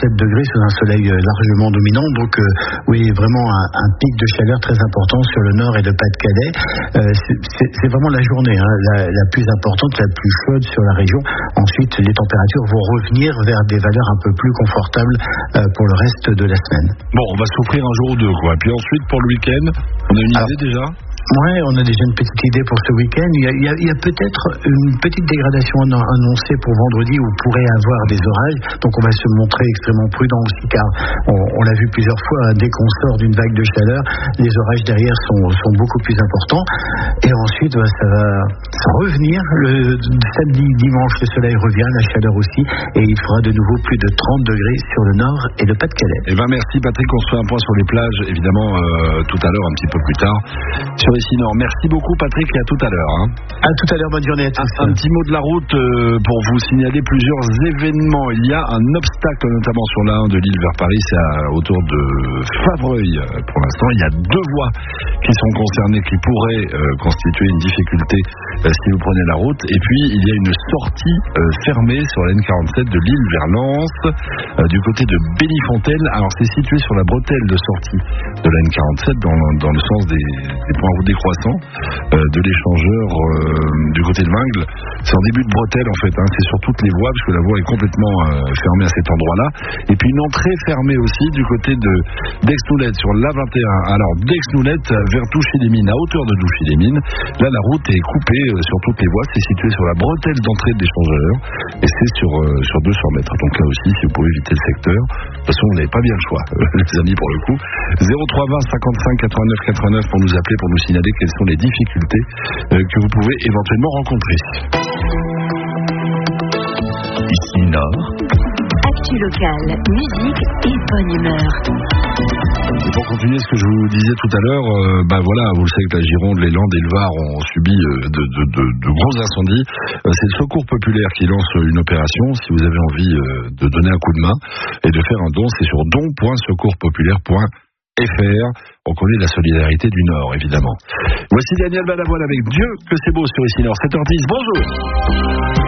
degrés sous un soleil largement dominant. Donc oui, vraiment un pic de chaleur très important sur le nord et le Pas-de-Calais. C'est vraiment la journée la plus importante, la plus chaude sur la région. Ensuite, les températures vont revenir vers des valeurs un peu plus confortables pour le reste de la semaine. Bon, on va souffrir un jour ou deux, quoi. Puis ensuite, pour le week-end, on a une idée déjà ? Ouais, on a déjà une petite idée pour ce week-end. Il y a peut-être une petite dégradation annoncée pour vendredi où pourrait avoir des orages. Donc on va se montrer extrêmement prudent aussi, car on l'a vu plusieurs fois, dès qu'on sort d'une vague de chaleur, les orages derrière sont beaucoup plus importants. Et ensuite, ça va revenir. Le samedi, dimanche, le soleil revient, la chaleur aussi, et il fera de nouveau plus de 30 degrés sur le nord et le Pas-de-Calais. Eh ben merci Patrick, on se fait un point sur les plages, évidemment, tout à l'heure, un petit peu plus tard. Sur ici Nord. Merci beaucoup Patrick et à tout à l'heure. À tout à l'heure, bonne journée à tous. Un petit mot de la route pour vous signaler plusieurs événements. Il y a un obstacle notamment sur la 1 de Lille vers Paris, c'est autour de Favreuil pour l'instant. Il y a 2 voies qui sont concernées, qui pourraient constituer une difficulté si vous prenez la route. Et puis il y a une sortie fermée sur la N47 de Lille vers Lens du côté de Bénifontaine. Alors c'est situé sur la bretelle de sortie de la N47 dans le sens des points décroissants de l'échangeur du côté de Vingles. C'est en début de bretelle en fait, c'est sur toutes les voies parce que la voie est complètement fermée à cet endroit-là. Et puis une entrée fermée aussi du côté d'Aix-Noulette sur l'A21. Alors d'Aix-Noulette vers Douchy-les-Mines, à hauteur de Douchy-les-Mines, là la route est coupée sur toutes les voies. C'est situé sur la bretelle d'entrée de l'échangeur et c'est sur 200 mètres. Donc là aussi, si vous pouvez éviter le secteur, de toute façon vous n'avez pas bien le choix les amis pour le coup. 0320 55 89 89 pour nous appeler, pour nous signaler quelles sont les difficultés que vous pouvez éventuellement rencontrer. Ici Nord. Actu locale, musique et bonne humeur. Et pour continuer ce que je vous disais tout à l'heure, voilà, vous le savez que la Gironde, les Landes et le Var ont subi de gros incendies. C'est le Secours Populaire qui lance une opération. Si vous avez envie de donner un coup de main et de faire un don, c'est sur don.secourspopulaire.fr. On connaît la solidarité du Nord, évidemment. Voici Daniel Balavoine avec Dieu que c'est beau sur ici Nord, 7h10. Bonjour.